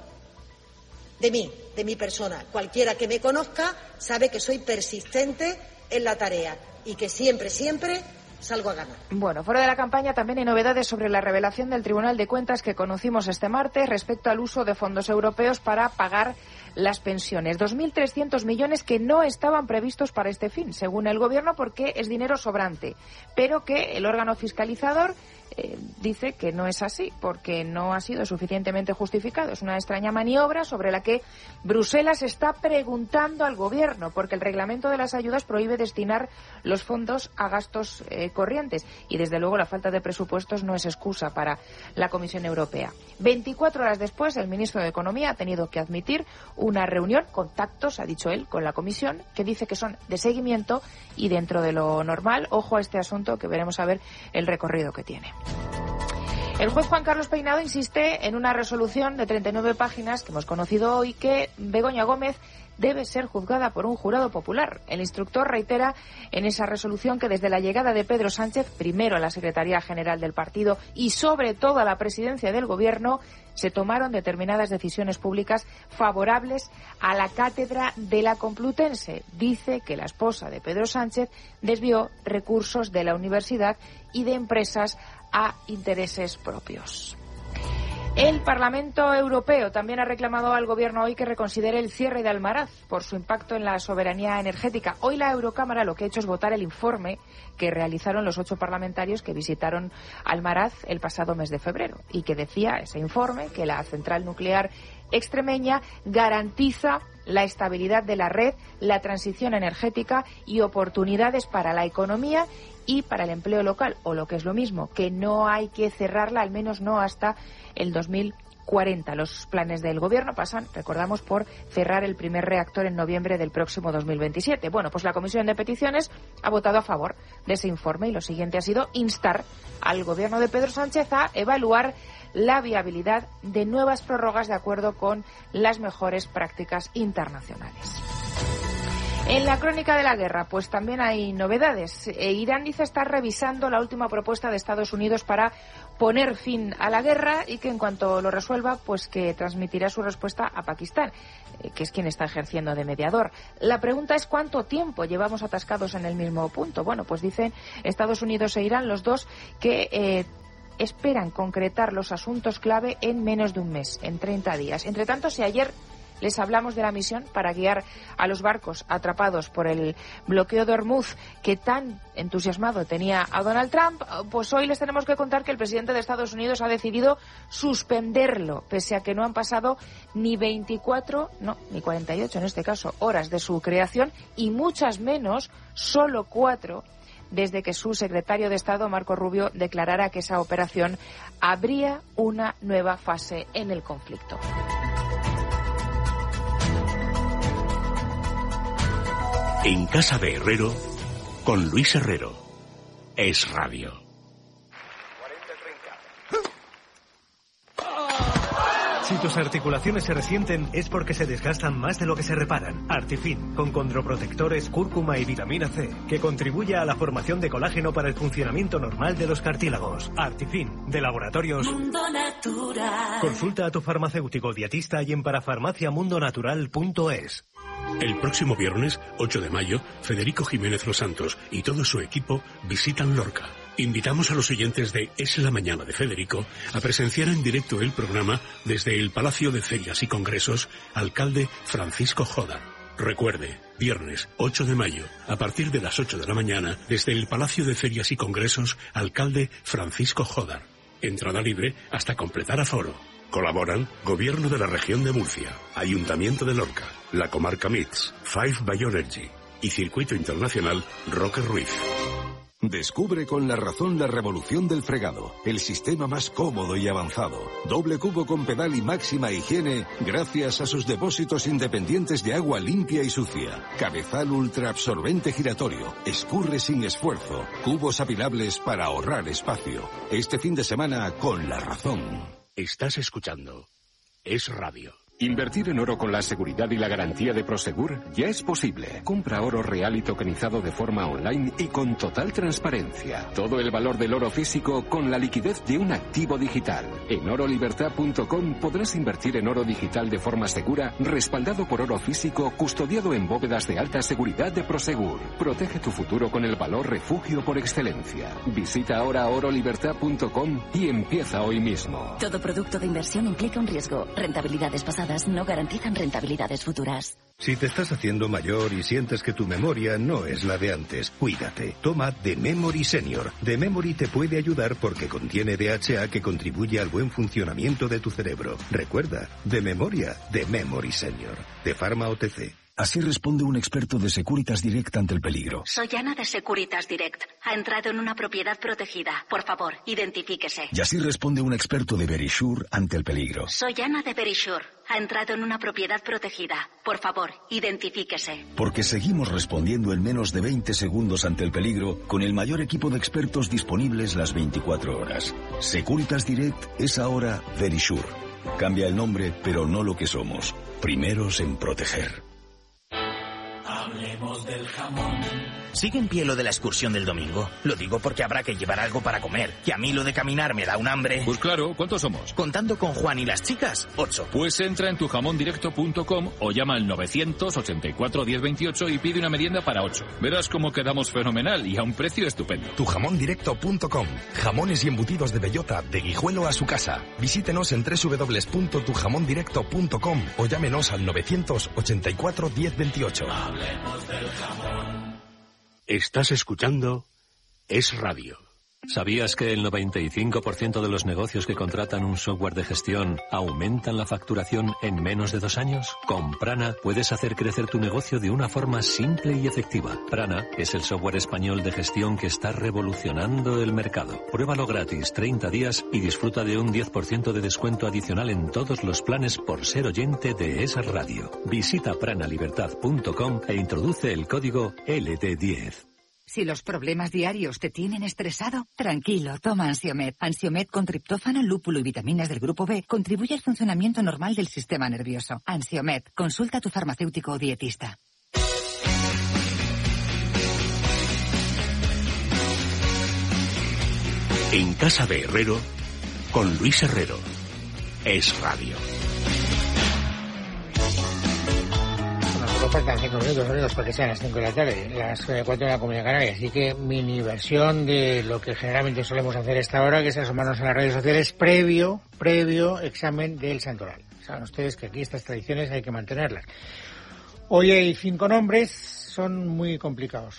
Speaker 7: de mí, de mi persona. Cualquiera que me conozca sabe que soy persistente en la tarea y que siempre salgo a ganar.
Speaker 5: Bueno, fuera de la campaña también hay novedades sobre la revelación del Tribunal de Cuentas que conocimos este martes respecto al uso de fondos europeos para pagar las pensiones. 2.300 millones que no estaban previstos para este fin, según el Gobierno, porque es dinero sobrante, pero que el órgano fiscalizador dice que no es así, porque no ha sido suficientemente justificado. Es una extraña maniobra sobre la que Bruselas está preguntando al Gobierno, porque el reglamento de las ayudas prohíbe destinar los fondos a gastos corrientes, y desde luego la falta de presupuestos no es excusa para la Comisión Europea. 24 horas después, el ministro de Economía ha tenido que admitir una reunión, contactos, ha dicho él, con la Comisión, que dice que son de seguimiento y dentro de lo normal. Ojo a este asunto, que veremos a ver el recorrido que tiene. El juez Juan Carlos Peinado insiste en una resolución de 39 páginas que hemos conocido hoy, que Begoña Gómez debe ser juzgada por un jurado popular. El instructor reitera en esa resolución que desde la llegada de Pedro Sánchez, primero a la Secretaría General del partido y sobre todo a la presidencia del Gobierno, se tomaron determinadas decisiones públicas favorables a la cátedra de la Complutense. Dice que la esposa de Pedro Sánchez desvió recursos de la universidad y de empresas a intereses propios. El Parlamento Europeo también ha reclamado al Gobierno hoy que reconsidere el cierre de Almaraz por su impacto en la soberanía energética. Hoy la Eurocámara lo que ha hecho es votar el informe que realizaron los 8 parlamentarios que visitaron Almaraz el pasado mes de febrero, y que decía ese informe que la central nuclear extremeña garantiza la estabilidad de la red, la transición energética y oportunidades para la economía y para el empleo local, o lo que es lo mismo, que no hay que cerrarla, al menos no hasta el 2040. Los planes del Gobierno pasan, recordamos, por cerrar el primer reactor en noviembre del próximo 2027. Bueno, pues la Comisión de Peticiones ha votado a favor de ese informe, y lo siguiente ha sido instar al Gobierno de Pedro Sánchez a evaluar la viabilidad de nuevas prórrogas de acuerdo con las mejores prácticas internacionales. En la crónica de la guerra, pues también hay novedades. Irán dice estar revisando la última propuesta de Estados Unidos para poner fin a la guerra y que en cuanto lo resuelva, pues que transmitirá su respuesta a Pakistán, que es quien está ejerciendo de mediador. La pregunta es ¿cuánto tiempo llevamos atascados en el mismo punto? Bueno, pues dicen Estados Unidos e Irán, los dos, que esperan concretar los asuntos clave en menos de un mes, en 30 días. Entre tanto, si ayer les hablamos de la misión para guiar a los barcos atrapados por el bloqueo de Hormuz que tan entusiasmado tenía a Donald Trump, pues hoy les tenemos que contar que el presidente de Estados Unidos ha decidido suspenderlo, pese a que no han pasado ni 24, no, ni 48 en este caso, horas de su creación y muchas menos, solo 4, desde que su secretario de Estado, Marco Rubio, declarara que esa operación abría una nueva fase en el conflicto.
Speaker 8: En casa de Herrero, con Luis Herrero. Es Radio.
Speaker 9: Si tus articulaciones se resienten es porque se desgastan más de lo que se reparan. Artifin, con condroprotectores, cúrcuma y vitamina C, que contribuye a la formación de colágeno para el funcionamiento normal de los cartílagos. Artifin, de Laboratorios
Speaker 10: Mundo Natural.
Speaker 9: Consulta a tu farmacéutico dietista y en parafarmaciamundonatural.es.
Speaker 8: El próximo viernes, 8 de mayo, Federico Jiménez Los Santos y todo su equipo visitan Lorca. Invitamos a los oyentes de Es la Mañana de Federico a presenciar en directo el programa desde el Palacio de Ferias y Congresos, alcalde Francisco Jodar. Recuerde, viernes 8 de mayo, a partir de las 8 de la mañana, desde el Palacio de Ferias y Congresos, alcalde Francisco Jodar. Entrada libre hasta completar aforo. Colaboran Gobierno de la Región de Murcia, Ayuntamiento de Lorca, la Comarca MITS, Five Bioenergy y Circuito Internacional Roque Ruiz.
Speaker 11: Descubre con La Razón la revolución del fregado, el sistema más cómodo y avanzado. Doble cubo con pedal y máxima higiene gracias a sus depósitos independientes de agua limpia y sucia. Cabezal ultraabsorbente giratorio, escurre sin esfuerzo, cubos apilables para ahorrar espacio. Este fin de semana con La Razón.
Speaker 8: Estás escuchando Es Radio.
Speaker 12: Invertir en oro con la seguridad y la garantía de Prosegur ya es posible. Compra oro real y tokenizado de forma online y con total transparencia. Todo el valor del oro físico con la liquidez de un activo digital. En orolibertad.com podrás invertir en oro digital de forma segura, respaldado por oro físico, custodiado en bóvedas de alta seguridad de Prosegur. Protege tu futuro con el valor refugio por excelencia. Visita ahora orolibertad.com y empieza hoy mismo.
Speaker 10: Todo producto de inversión implica un riesgo. Rentabilidades pasadas no garantizan rentabilidades futuras.
Speaker 13: Si te estás haciendo mayor y sientes que tu memoria no es la de antes, cuídate. Toma The Memory Senior. The Memory te puede ayudar porque contiene DHA que contribuye al buen funcionamiento de tu cerebro. Recuerda, de memoria, The Memory Senior. De Pharma OTC.
Speaker 14: Así responde un experto de Securitas Direct ante el peligro.
Speaker 15: Soy Ana de Securitas Direct. Ha entrado en una propiedad protegida. Por favor, identifíquese.
Speaker 14: Y así responde un experto de Verisure ante el peligro.
Speaker 15: Soy Ana de Verisure. Ha entrado en una propiedad protegida. Por favor, identifíquese.
Speaker 14: Porque seguimos respondiendo en menos de 20 segundos ante el peligro con el mayor equipo de expertos disponibles las 24 horas. Securitas Direct es ahora Verisure. Cambia el nombre, pero no lo que somos. Primeros en proteger.
Speaker 16: Hablemos del jamón.
Speaker 17: ¿Sigue en pie lo de la excursión del domingo? Lo digo porque habrá que llevar algo para comer. Que a mí lo de caminar me da un hambre.
Speaker 18: Pues claro, ¿cuántos somos?
Speaker 17: Contando con Juan y las chicas, 8.
Speaker 18: Pues entra en tujamondirecto.com o llama al 984 1028 y pide una merienda para 8. Verás cómo quedamos fenomenal y a un precio estupendo.
Speaker 19: Tujamondirecto.com. Jamones y embutidos de bellota, de Guijuelo a su casa. Visítenos en www.tujamondirecto.com o llámenos al 984 1028.
Speaker 16: Hablemos del jamón.
Speaker 8: Estás escuchando Es Radio.
Speaker 20: ¿Sabías que el 95% de los negocios que contratan un software de gestión aumentan la facturación en menos de 2 años? Con Prana puedes hacer crecer tu negocio de una forma simple y efectiva. Prana es el software español de gestión que está revolucionando el mercado. Pruébalo gratis 30 días y disfruta de un 10% de descuento adicional en todos los planes por ser oyente de Es Radio. Visita pranalibertad.com e introduce el código LD10.
Speaker 21: Si los problemas diarios te tienen estresado, tranquilo, toma Ansiomed. Ansiomed con triptófano, lúpulo y vitaminas del grupo B contribuye al funcionamiento normal del sistema nervioso. Ansiomed, consulta a tu farmacéutico o dietista.
Speaker 8: En Casa de Herrero, con Luis Herrero. Es Radio.
Speaker 2: Nos faltan 5 minutos porque sean las 5 de la tarde, las 4 de la Comunidad Canaria. Así que mini versión de lo que generalmente solemos hacer a esta hora, que es asomarnos a las redes sociales previo examen del santoral. Saben ustedes que aquí estas tradiciones hay que mantenerlas. Hoy hay 5 nombres, son muy complicados,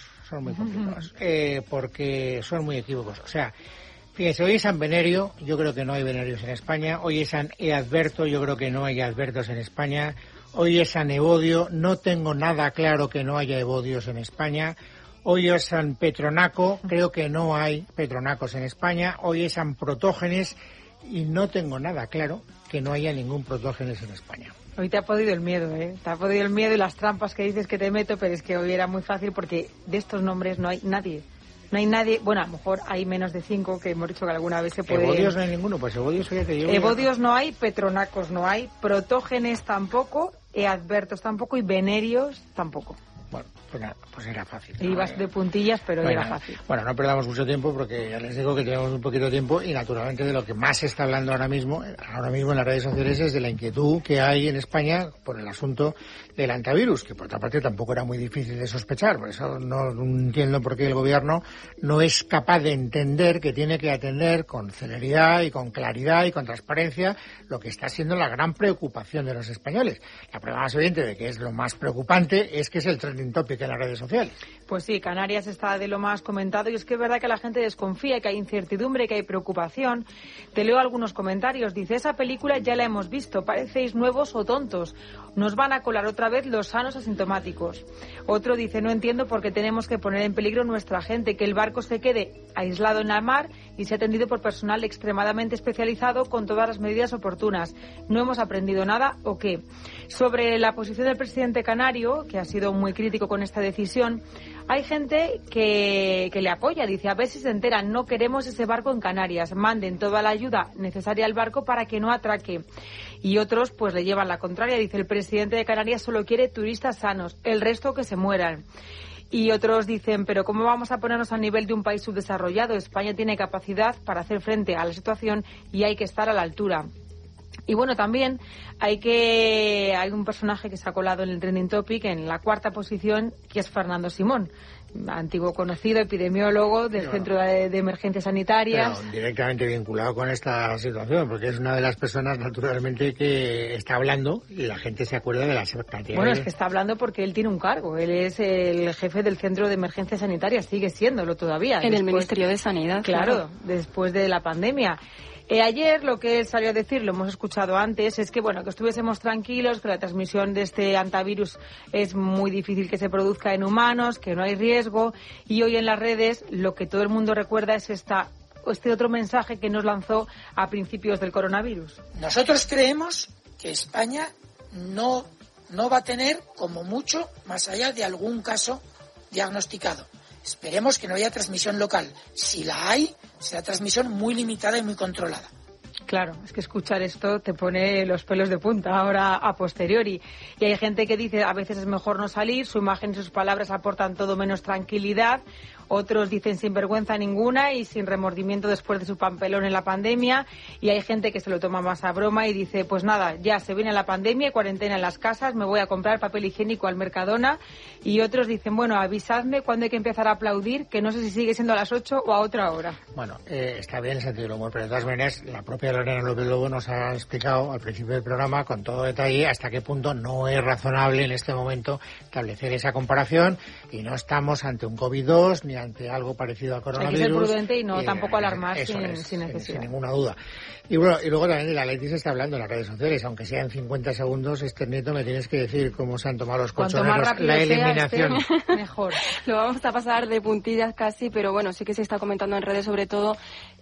Speaker 2: porque son muy equívocos. O sea, fíjense, hoy es San Venerio, yo creo que no hay venerios en España. Hoy es San Eadberto, yo creo que no hay adbertos en España. Hoy es San Evodio, no tengo nada claro que no haya Evodios en España. Hoy es San Petronaco, creo que no hay Petronacos en España. Hoy es San Protógenes y no tengo nada claro que no haya ningún Protógenes en España.
Speaker 1: Hoy te ha podido el miedo, ¿eh? Te ha podido el miedo y las trampas que dices que te meto, pero es que hoy era muy fácil porque de estos nombres no hay nadie. No hay nadie, bueno, a lo mejor hay menos de 5 que hemos dicho que alguna vez se puede...
Speaker 2: Evodios no hay ninguno, pues Evodios ya te digo...
Speaker 1: Evodios no hay, Petronacos no hay, Protógenes tampoco, Eadbertos tampoco y Venerios tampoco.
Speaker 2: Bueno, pues era fácil.
Speaker 1: Ibas de puntillas, pero era fácil.
Speaker 2: Bueno, no perdamos mucho tiempo porque ya les digo que tenemos un poquito de tiempo y naturalmente de lo que más se está hablando ahora mismo en las redes sociales es de la inquietud que hay en España por el asunto del antivirus, que por otra parte tampoco era muy difícil de sospechar. Por eso no entiendo por qué el gobierno no es capaz de entender que tiene que atender con celeridad y con claridad y con transparencia lo que está siendo la gran preocupación de los españoles. La prueba más evidente de que es lo más preocupante es que es el trending topic en las redes sociales.
Speaker 1: Pues sí, Canarias está de lo más comentado y es que es verdad que la gente desconfía, que hay incertidumbre, que hay preocupación. Te leo algunos comentarios. Dice, esa película ya la hemos visto, parecéis nuevos o tontos. Nos van a colar otra vez los sanos asintomáticos. Otro dice, no entiendo por qué tenemos que poner en peligro nuestra gente, que el barco se quede aislado en la mar y sea atendido por personal extremadamente especializado con todas las medidas oportunas. ¿No hemos aprendido nada o qué? Sobre la posición del presidente canario, que ha sido muy crítico con esta decisión, hay gente que le apoya, dice, a ver si se enteran, no queremos ese barco en Canarias, manden toda la ayuda necesaria al barco para que no atraque. Y otros pues le llevan la contraria, dice, el presidente de Canarias solo quiere turistas sanos, el resto que se mueran. Y otros dicen, pero ¿cómo vamos a ponernos a nivel de un país subdesarrollado? España tiene capacidad para hacer frente a la situación y hay que estar a la altura. Y bueno, también hay un personaje que se ha colado en el trending topic en la 4ª posición, que es Fernando Simón, antiguo conocido epidemiólogo del Centro de Emergencias Sanitarias.
Speaker 2: Pero directamente vinculado con esta situación, porque es una de las personas naturalmente que está hablando y la gente se acuerda de las cantidades.
Speaker 1: Bueno, es que está hablando porque él tiene un cargo, él es el jefe del Centro de Emergencias Sanitarias, sigue siéndolo todavía.
Speaker 22: En el Ministerio de Sanidad.
Speaker 1: Claro, después de la pandemia. Ayer lo que él salió a decir, lo hemos escuchado antes, es que bueno, que estuviésemos tranquilos, que la transmisión de este antivirus es muy difícil que se produzca en humanos, que no hay riesgo, y hoy en las redes lo que todo el mundo recuerda es este otro mensaje que nos lanzó a principios del coronavirus.
Speaker 23: Nosotros creemos que España no va a tener, como mucho, más allá de algún caso diagnosticado. Esperemos que no haya transmisión local. Si la hay, será transmisión muy limitada y muy controlada.
Speaker 1: Claro, es que escuchar esto te pone los pelos de punta ahora a posteriori. Y hay gente que dice a veces es mejor no salir, su imagen y sus palabras aportan todo menos tranquilidad. Otros dicen sin vergüenza ninguna y sin remordimiento después de su papelón en la pandemia. Y hay gente que se lo toma más a broma y dice, pues nada, ya se viene la pandemia, cuarentena en las casas, me voy a comprar papel higiénico al Mercadona. Y otros dicen, bueno, avisadme cuándo hay que empezar a aplaudir, que no sé si sigue siendo a las 8 o a otra hora.
Speaker 2: Bueno, está bien el sentido del humor, pero de todas maneras la propia Lorena López Lobo nos ha explicado al principio del programa con todo detalle hasta qué punto no es razonable en este momento establecer esa comparación y no estamos ante un COVID-2 ni ante algo parecido a coronavirus.
Speaker 1: Hay que ser prudente y no tampoco alarmar sin necesidad.
Speaker 2: Sin ninguna duda. Y bueno, y luego también de la Leti se está hablando en las redes sociales, aunque sea en 50 segundos, Nieto, me tienes que decir cómo se han tomado los colchoneros la eliminación.
Speaker 1: Mejor.
Speaker 22: Lo vamos a pasar de puntillas casi, pero bueno, sí que se está comentando en redes sobre todo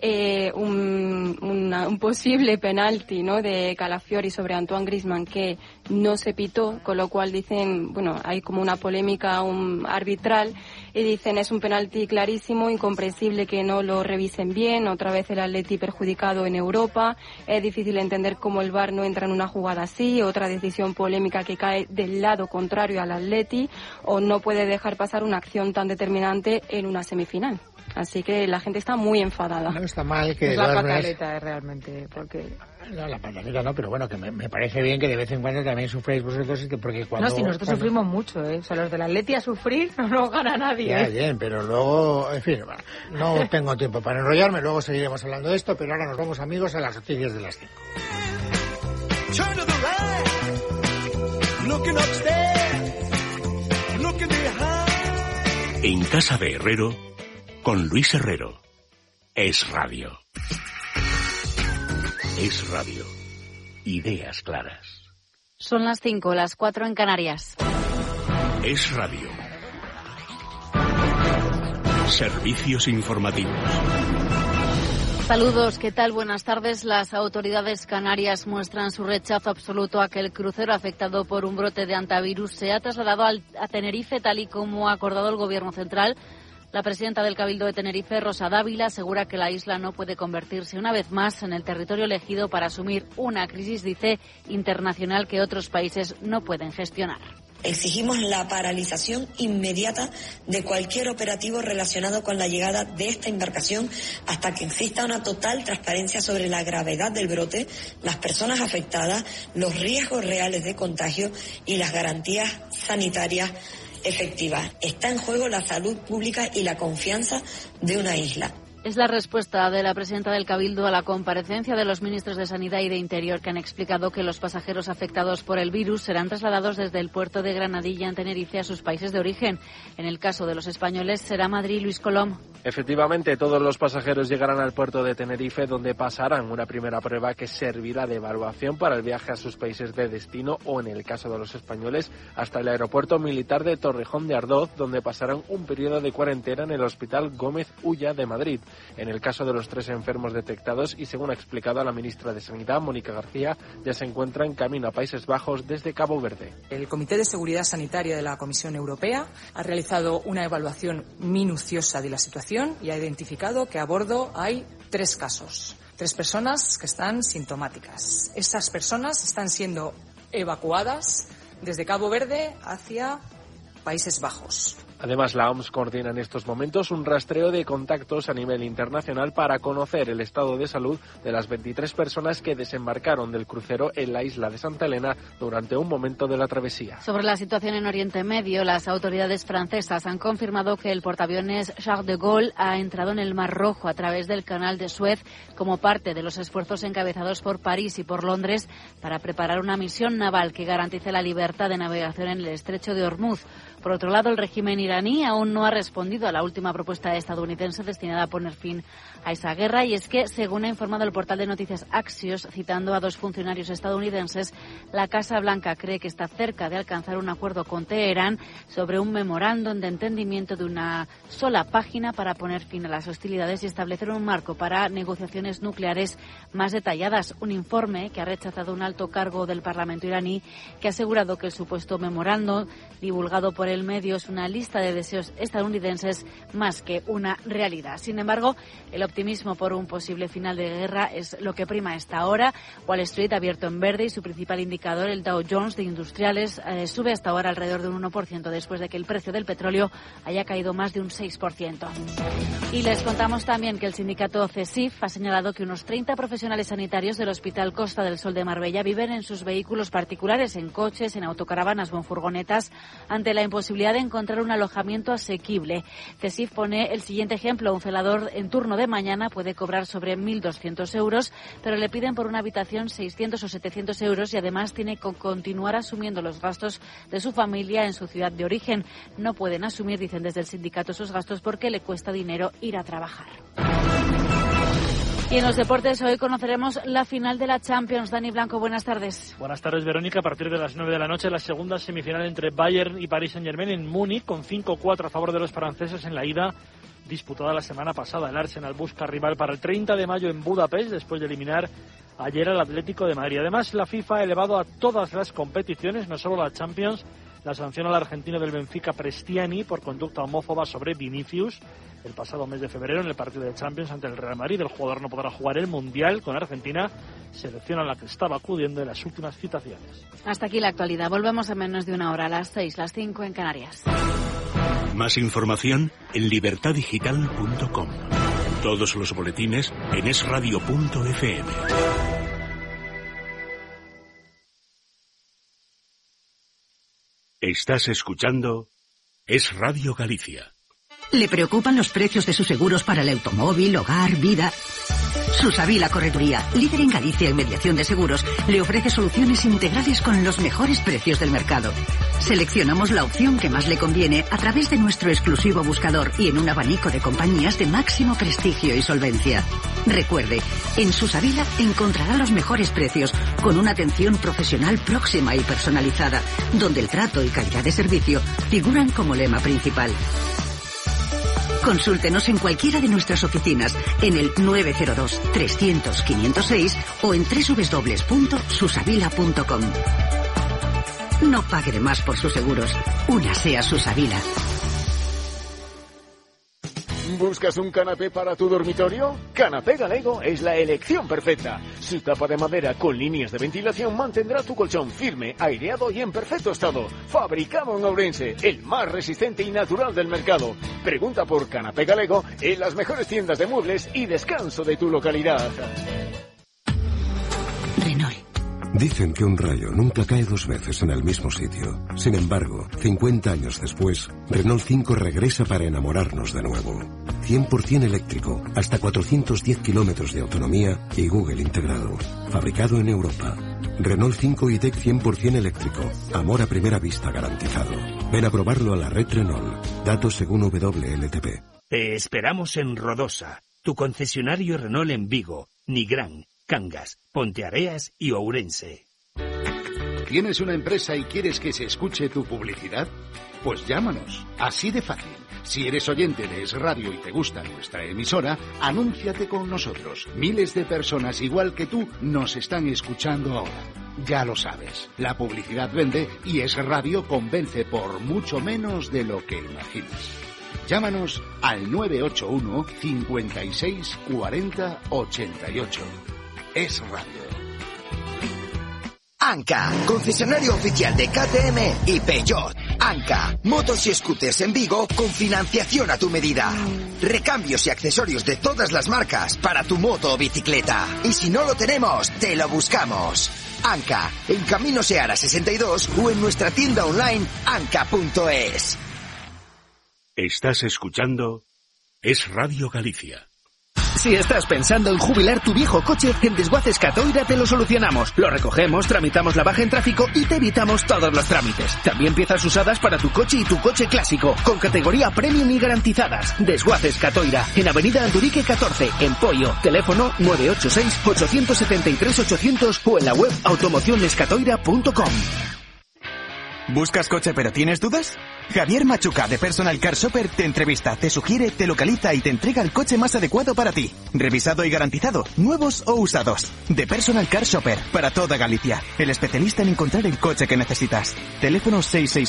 Speaker 22: un posible penalti, ¿no?, de Calafiori sobre Antoine Griezmann que no se pitó, con lo cual dicen, bueno, hay como una polémica arbitral y dicen es un penalti clarísimo, incomprensible que no lo revisen bien, otra vez el Atleti perjudicado en Europa, es difícil entender cómo el VAR no entra en una jugada así, otra decisión polémica que cae del lado contrario al Atleti o no puede dejar pasar una acción tan determinante en una semifinal. Así que la gente está muy enfadada.
Speaker 2: No está mal que...
Speaker 1: Es la pataleta, realmente, porque...
Speaker 2: No, la pataleta no, pero bueno, que me parece bien que de vez en cuando también sufráis vosotros, porque cuando...
Speaker 1: No, si nosotros sufrimos mucho, ¿eh? O sea, los del Atleti a sufrir no gana nadie.
Speaker 2: Ya, bien, pero luego, en fin, no tengo tiempo para enrollarme, luego seguiremos hablando de esto, pero ahora nos vamos, amigos, a las noticias de las 5.
Speaker 8: En casa de Herrero, con Luis Herrero. Es radio. Es radio. Ideas claras.
Speaker 3: Son las 5, las 4 en Canarias.
Speaker 8: Es radio. Servicios informativos.
Speaker 3: Saludos, ¿qué tal? Buenas tardes. Las autoridades canarias muestran su rechazo absoluto a que el crucero afectado por un brote de hantavirus sea trasladado a Tenerife, tal y como ha acordado el Gobierno central. La presidenta del Cabildo de Tenerife, Rosa Dávila, asegura que la isla no puede convertirse una vez más en el territorio elegido para asumir una crisis, dice, internacional que otros países no pueden gestionar.
Speaker 4: Exigimos la paralización inmediata de cualquier operativo relacionado con la llegada de esta embarcación hasta que exista una total transparencia sobre la gravedad del brote, las personas afectadas, los riesgos reales de contagio y las garantías sanitarias efectivas. Está en juego la salud pública y la confianza de una isla.
Speaker 3: Es la respuesta de la presidenta del Cabildo a la comparecencia de los ministros de Sanidad y de Interior, que han explicado que los pasajeros afectados por el virus serán trasladados desde el puerto de Granadilla en Tenerife a sus países de origen. En el caso de los españoles será Madrid. Luis Colom.
Speaker 6: Efectivamente, todos los pasajeros llegarán al puerto de Tenerife, donde pasarán una primera prueba que servirá de evaluación para el viaje a sus países de destino o, en el caso de los españoles, hasta el aeropuerto militar de Torrejón de Ardoz, donde pasarán un periodo de cuarentena en el Hospital Gómez Ulla de Madrid. En el caso de los 3 enfermos detectados y según ha explicado la ministra de Sanidad, Mónica García, ya se encuentra en camino a Países Bajos desde Cabo Verde.
Speaker 24: El Comité de Seguridad Sanitaria de la Comisión Europea ha realizado una evaluación minuciosa de la situación y ha identificado que a bordo hay 3 casos. 3 personas que están sintomáticas. Esas personas están siendo evacuadas desde Cabo Verde hacia Países Bajos.
Speaker 6: Además, la OMS coordina en estos momentos un rastreo de contactos a nivel internacional para conocer el estado de salud de las 23 personas que desembarcaron del crucero en la isla de Santa Elena durante un momento de la travesía.
Speaker 3: Sobre la situación en Oriente Medio, las autoridades francesas han confirmado que el portaaviones Charles de Gaulle ha entrado en el Mar Rojo a través del Canal de Suez como parte de los esfuerzos encabezados por París y por Londres para preparar una misión naval que garantice la libertad de navegación en el estrecho de Hormuz. Por otro lado, el régimen iraní aún no ha respondido a la última propuesta estadounidense destinada a poner fin a esa guerra, y es que, según ha informado el portal de noticias Axios, citando a 2 funcionarios estadounidenses, la Casa Blanca cree que está cerca de alcanzar un acuerdo con Teherán sobre un memorándum de entendimiento de una sola página para poner fin a las hostilidades y establecer un marco para negociaciones nucleares más detalladas. Un informe que ha rechazado un alto cargo del Parlamento iraní, que ha asegurado que el supuesto memorándum divulgado por el medio es una lista de deseos estadounidenses más que una realidad. Sin embargo, el optimismo por un posible final de guerra es lo que prima a esta hora. Wall Street ha abierto en verde y su principal indicador, el Dow Jones de industriales, sube hasta ahora alrededor de un 1% después de que el precio del petróleo haya caído más de un 6%. Y les contamos también que el sindicato CESIF ha señalado que unos 30 profesionales sanitarios del Hospital Costa del Sol de Marbella viven en sus vehículos particulares, en coches, en autocaravanas o en furgonetas, ante la imposibilidad de encontrar un alojamiento asequible. CESIF pone el siguiente ejemplo. Un celador en turno de mañana puede cobrar sobre 1.200 euros, pero le piden por una habitación 600 o 700 euros y además tiene que continuar asumiendo los gastos de su familia en su ciudad de origen. No pueden asumir, dicen desde el sindicato, esos gastos porque le cuesta dinero ir a trabajar. Y en los deportes hoy conoceremos la final de la Champions. Dani Blanco, buenas tardes.
Speaker 25: Buenas tardes, Verónica. A partir de las 9 de la noche, la segunda semifinal entre Bayern y Paris Saint-Germain en Múnich, con 5-4 a favor de los franceses en la ida disputada la semana pasada. El Arsenal busca rival para el 30 de mayo en Budapest, después de eliminar ayer al Atlético de Madrid. Además, la FIFA ha elevado a todas las competiciones, no solo la Champions, la sanción al argentino del Benfica Prestiani por conducta homófoba sobre Vinicius el pasado mes de febrero en el partido de Champions ante el Real Madrid. El jugador no podrá jugar el Mundial con Argentina, selección a la que estaba acudiendo en las últimas citaciones.
Speaker 3: Hasta aquí la actualidad. Volvemos a menos de una hora, a las 6, las 5 en Canarias.
Speaker 8: Más información en libertaddigital.com. Todos los boletines en esradio.fm. Estás escuchando Es Radio Galicia.
Speaker 5: ¿Le preocupan los precios de sus seguros para el automóvil, hogar, vida? Susavila Correduría, líder en Galicia en mediación de seguros, le ofrece soluciones integrales con los mejores precios del mercado. Seleccionamos la opción que más le conviene a través de nuestro exclusivo buscador y en un abanico de compañías de máximo prestigio y solvencia. Recuerde, en Susavila encontrará los mejores precios con una atención profesional próxima y personalizada, donde el trato y calidad de servicio figuran como lema principal. Consúltenos en cualquiera de nuestras oficinas en el 902-300-506 o en www.susavila.com. No pague de más por sus seguros. Únase a Susavila.
Speaker 7: ¿Buscas un canapé para tu dormitorio? Canapé Galego es la elección perfecta. Su tapa de madera con líneas de ventilación mantendrá tu colchón firme, aireado y en perfecto estado. Fabricado en Ourense, el más resistente y natural del mercado. Pregunta por Canapé Galego en las mejores tiendas de muebles y descanso de tu localidad.
Speaker 5: Renault.
Speaker 9: Dicen que un rayo nunca cae dos veces en el mismo sitio. Sin embargo, 50 años después, Renault 5 regresa para enamorarnos de nuevo. 100% eléctrico, hasta 410 kilómetros de autonomía y Google integrado. Fabricado en Europa. Renault 5 e-Tech 100% eléctrico. Amor a primera vista garantizado. Ven a probarlo a la red Renault. Datos según WLTP.
Speaker 11: Te esperamos en Rodosa, tu concesionario Renault en Vigo, Nigrán, Cangas, Ponteareas y Ourense.
Speaker 12: ¿Tienes una empresa y quieres que se escuche tu publicidad? Pues llámanos, así de fácil. Si eres oyente de Es Radio y te gusta nuestra emisora, anúnciate con nosotros. Miles de personas igual que tú nos están escuchando ahora. Ya lo sabes, la publicidad vende y Es Radio convence por mucho menos de lo que imaginas. Llámanos al 981 56 40 88. Es Radio.
Speaker 26: Anca, concesionario oficial de KTM y Peugeot. Anca, motos y scooters en Vigo con financiación a tu medida. Recambios y accesorios de todas las marcas para tu moto o bicicleta. Y si no lo tenemos, te lo buscamos. Anca, en Camino Seara 62 o en nuestra tienda online anca.es.
Speaker 8: Estás escuchando Es Radio Galicia.
Speaker 27: Si estás pensando en jubilar tu viejo coche, en Desguaces Catoira te lo solucionamos. Lo recogemos, tramitamos la baja en tráfico y te evitamos todos los trámites. También piezas usadas para tu coche y tu coche clásico, con categoría premium y garantizadas. Desguaces Catoira, en Avenida Andurique 14, en Poio. Teléfono 986-873-800 o en la web automocionescatoira.com.
Speaker 28: ¿Buscas coche pero tienes dudas? Javier Machuca de Personal Car Shopper te entrevista, te sugiere, te localiza y te entrega el coche más adecuado para ti. Revisado y garantizado, nuevos o usados. De Personal Car Shopper, para toda Galicia. El especialista en encontrar el coche que necesitas. Teléfono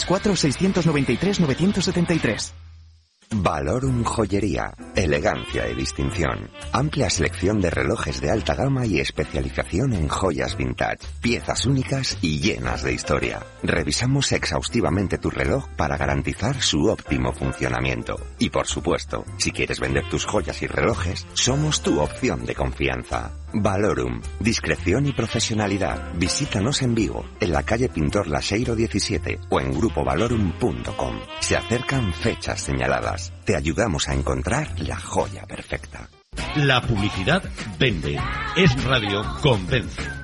Speaker 28: 664-693-973.
Speaker 29: Valorum Joyería, elegancia y distinción. Amplia selección de relojes de alta gama y especialización en joyas vintage. Piezas únicas y llenas de historia. Revisamos exhaustivamente tu reloj para garantizar su óptimo funcionamiento. Y por supuesto, si quieres vender tus joyas y relojes, somos tu opción de confianza. Valorum, discreción y profesionalidad. Visítanos en Vigo, en la calle Pintor Laxeiro 17 o en grupovalorum.com. Se acercan fechas señaladas. Te ayudamos a encontrar la joya perfecta.
Speaker 30: La publicidad vende. Es Radio convence.